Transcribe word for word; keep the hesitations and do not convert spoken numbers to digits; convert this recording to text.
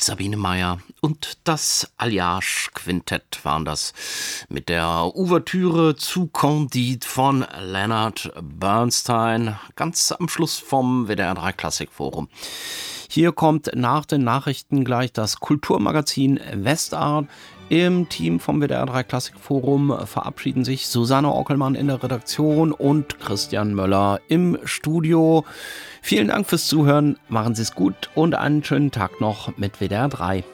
Sabine Meyer und das Alliage-Quintett waren das mit der Ouvertüre zu Candide von Leonard Bernstein, ganz am Schluss vom W D R drei Klassikforum. Hier kommt nach den Nachrichten gleich das Kulturmagazin Westart. Im Team vom W D R drei Klassikforum verabschieden sich Susanne Ockelmann in der Redaktion und Christian Möller im Studio. Vielen Dank fürs Zuhören, machen Sie es gut und einen schönen Tag noch mit W D R drei.